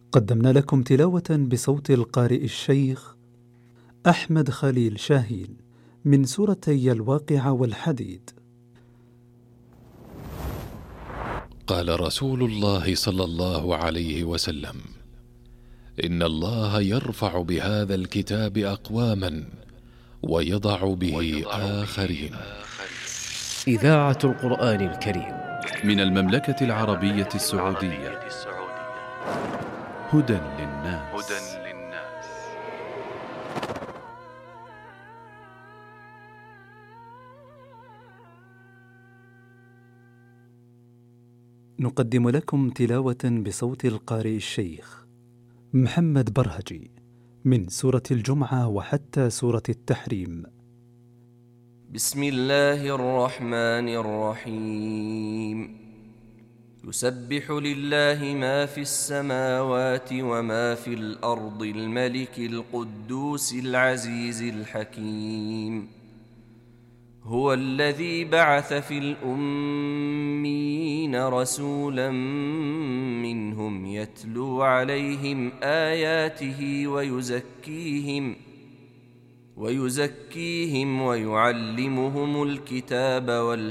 قدمنا لكم تلاوة بصوت القارئ الشيخ أحمد خليل شاهين من سورتي الواقعة والحديد. قال رسول الله صلى الله عليه وسلم: إن الله يرفع بهذا الكتاب أقواما ويضع به آخرين. إذاعة القرآن الكريم من المملكة العربية السعودية. هدى للناس. نقدم لكم تلاوة بصوت القارئ الشيخ محمد برهجي من سورة الجمعة وحتى سورة التحريم. بسم الله الرحمن الرحيم. يسبح لله ما في السماوات وما في الأرض الملك القدوس العزيز الحكيم. هو الذي بعث في الأميين رسولا منهم يتلو عليهم آياته ويزكيهم ويعلمهم الكتاب والحكمة